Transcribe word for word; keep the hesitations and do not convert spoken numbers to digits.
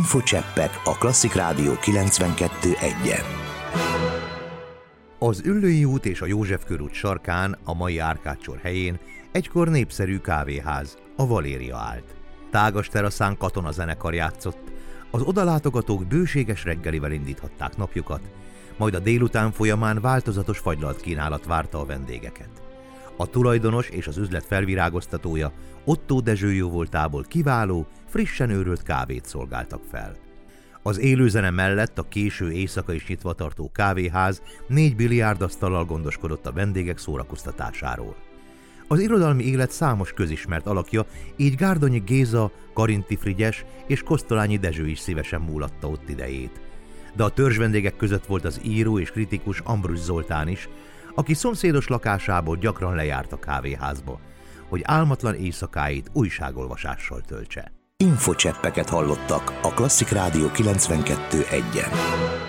Infocseppek a Klasszik Rádió kilencvenkettő egyen. Az Üllői út és a József körút sarkán, a mai Árkád-sor helyén egykor népszerű kávéház, a Valéria állt. Tágas teraszán katonazenekar játszott, az odalátogatók bőséges reggelivel indíthatták napjukat, majd a délután folyamán változatos fagylalt kínálat várta a vendégeket. A tulajdonos és az üzlet felvirágoztatója, Ottó Dezső jóvoltából kiváló, frissen őrölt kávét szolgáltak fel. Az élőzene mellett a késő éjszaka is nyitva tartó kávéház négy biliárdasztallal gondoskodott a vendégek szórakoztatásáról. Az irodalmi élet számos közismert alakja, így Gárdonyi Géza, Karinti Frigyes és Kosztolányi Dezső is szívesen múlatta ott idejét. De a törzs vendégek között volt az író és kritikus Ambrus Zoltán is, aki szomszédos lakásából gyakran lejárt a kávéházba, hogy álmatlan éjszakáit újságolvasással töltse. Infocseppeket hallottak a Klasszik Rádió kilencvenkettő egyen.